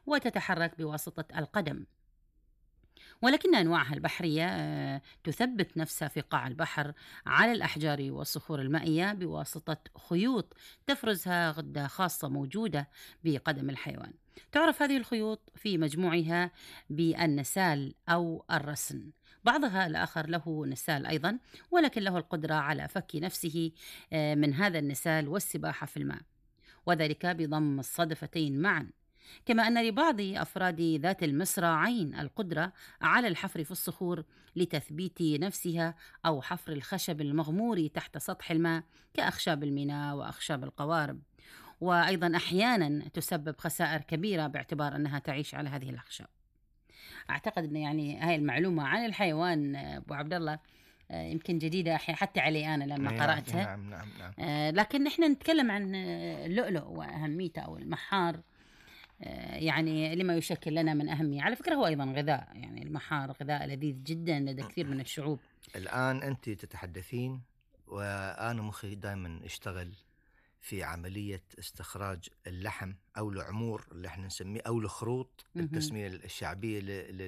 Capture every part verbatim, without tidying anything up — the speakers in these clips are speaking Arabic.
وتتحرك بواسطة القدم. ولكن أنواعها البحرية آه، تثبت نفسها في قاع البحر على الأحجار والصخور المائية بواسطة خيوط تفرزها غدة خاصة موجودة بقدم الحيوان. تعرف هذه الخيوط في مجموعها بالنسال أو الرسن. بعضها الآخر له نسال أيضا، ولكن له القدرة على فك نفسه آه، من هذا النسال والسباحة في الماء، وذلك بضم الصدفتين معا. كما أن لبعض أفراد ذات المصراعين القدرة على الحفر في الصخور لتثبيت نفسها، أو حفر الخشب المغمور تحت سطح الماء كأخشاب الميناء وأخشاب القوارب. وأيضا أحيانا تسبب خسائر كبيرة باعتبار أنها تعيش على هذه الأخشاب. أعتقد أن يعني هاي المعلومة عن الحيوان آه، أبو عبد الله آه، يمكن جديدة أحيانا حتى علي أنا لما نعم قرأتها. نعم نعم نعم. آه، لكن نحن نتكلم عن آه، اللؤلؤ وأهميته أو المحار، آه، يعني لما يشكل لنا من أهمية. على فكرة هو أيضا غذاء، يعني المحار غذاء لذيذ جدا لدى كثير من الشعوب. الآن أنت تتحدثين وأنا مخي دائما اشتغل في عملية استخراج اللحم أو العمور اللي احنا نسميه أو الخروط، مهم. التسمية الشعبية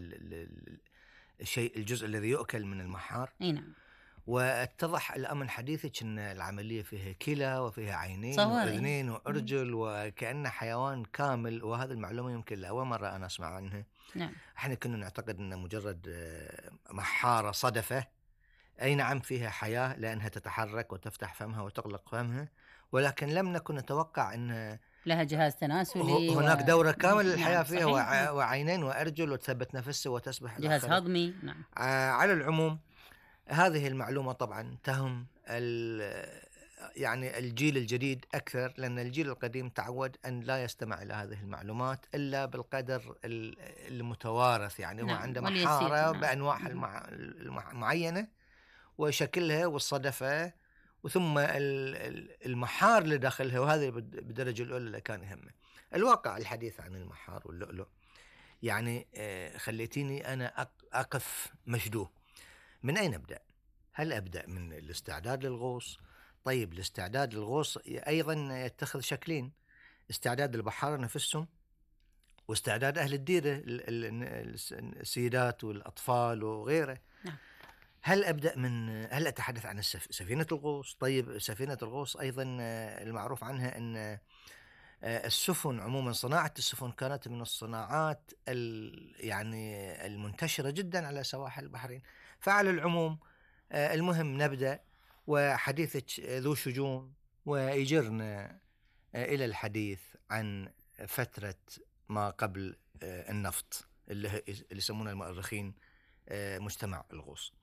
للشيء الجزء الذي يؤكل من المحار. أي نعم. واتضح الآن من حديثك أن العملية فيها كلى وفيها عينين تصور إيه؟ وأذنين مم. وأرجل وكأنه حيوان كامل، وهذه المعلومة يمكن لأول مرة أنا أسمع عنها. نعم. احنا كنا نعتقد أنه مجرد آه، محارة صدفة، أي نعم فيها حياة لأنها تتحرك وتفتح فمها وتغلق فمها، ولكن لم نكن نتوقع أن لها جهاز ه- تناسلي و... هناك دورة كاملة للحياة نعم فيها، صحيح. وع- نعم. وعينين وأرجل وتثبت نفسها وتسبح إلى جهاز آخره. هضمي. نعم. ع- على العموم هذه المعلومة طبعا تهم ال- يعني الجيل الجديد أكثر، لأن الجيل القديم تعود أن لا يستمع إلى هذه المعلومات إلا بالقدر ال- المتوارث، يعني هو نعم عنده واليسير. محارة نعم. بأنواعها مهم. المع- المعينة وشكلها والصدفة، وثم ال- ال- المحار اللي داخلها، وهذا بد- بالدرجة الأولى اللي كان يهمه. الواقع الحديث عن المحار واللؤلؤ يعني آه، خليتيني أنا أق- أقف مشدوه. من أين أبدأ؟ هل أبدأ من الاستعداد للغوص؟ طيب الاستعداد للغوص أيضا يتخذ شكلين: استعداد البحارة نفسهم، واستعداد أهل الديرة ال- ال- السيدات والأطفال وغيره. نعم. هل أبدأ من هل أتحدث عن السف... سفينة الغوص؟ طيب سفينة الغوص أيضا آه، المعروف عنها أن آه، السفن عموما، صناعة السفن كانت من الصناعات ال... يعني المنتشرة جدا على سواحل البحرين. فعلى العموم آه، المهم نبدأ، وحديثك ذو شجون ويجرنا آه، إلى الحديث عن فترة ما قبل آه، النفط اللي, هي- اللي يسمونه المؤرخين آه، مجتمع الغوص.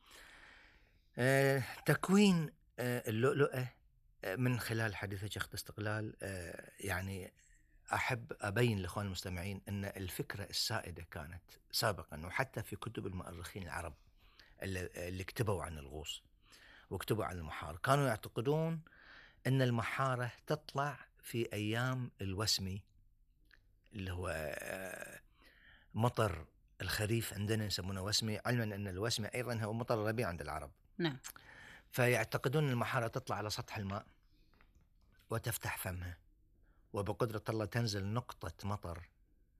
آه، تكوين آه، اللؤلؤة آه، من خلال حديثك أخت استقلال، آه، يعني أحب أبين للإخوان المستمعين أن الفكرة السائدة كانت سابقا، وحتى في كتب المؤرخين العرب اللي اللي كتبوا عن الغوص وكتبوا عن المحار، كانوا يعتقدون أن المحارة تطلع في أيام الوسمي اللي هو آه، مطر الخريف، عندنا يسمونه وسمي، علما أن الوسمي أيضا هو مطر الربيع عند العرب. نعم. فيعتقدون أن المحارة تطلع على سطح الماء وتفتح فمها، وبقدرة الله تنزل نقطة مطر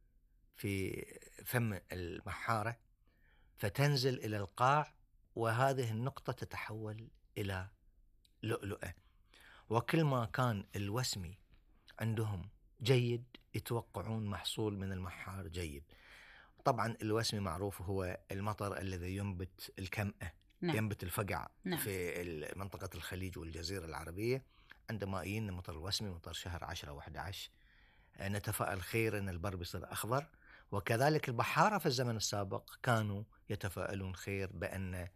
في فم المحارة فتنزل إلى القاع، وهذه النقطة تتحول إلى لؤلؤة. وكل ما كان الوسمي عندهم جيد يتوقعون محصول من المحار جيد. طبعا الوسمي معروف هو المطر الذي ينبت الكمأة، نعم. ينبت الفقع نعم. في منطقة الخليج والجزيرة العربية. عندما يجينا مطر الوسمي مطر شهر عشرة وأحد عشر نتفائل خير أن البر بيصير أخضر، وكذلك البحارة في الزمن السابق كانوا يتفائلون خير بأن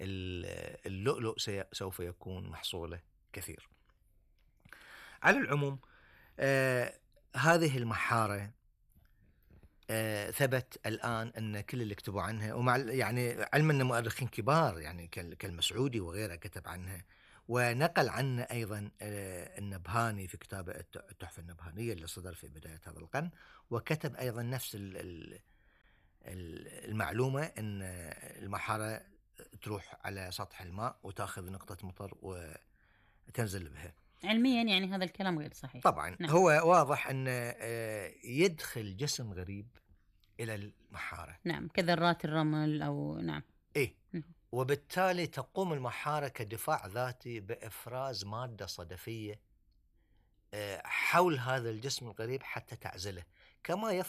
اللؤلؤ سوف يكون محصوله كثير. على العموم آه هذه المحارة آه ثبت الآن أن كل اللي كتبوا عنها، ومع يعني علما أن مؤرخين كبار يعني كالمسعودي وغيره كتب عنها، ونقل عنه أيضا آه النبهاني في كتابه التحفة النبهانية اللي صدر في بداية هذا القرن، وكتب أيضا نفس المعلومة أن المحارة تروح على سطح الماء وتأخذ نقطة مطر وتنزل بها. علميا يعني هذا الكلام غير صحيح. طبعا نعم. هو واضح أن يدخل جسم غريب إلى المحارة. نعم، كذرات الرمل أو نعم. إيه، مم. وبالتالي تقوم المحارة كدفاع ذاتي بإفراز مادة صدفية آه، حول هذا الجسم الغريب حتى تعزله، كما يفعل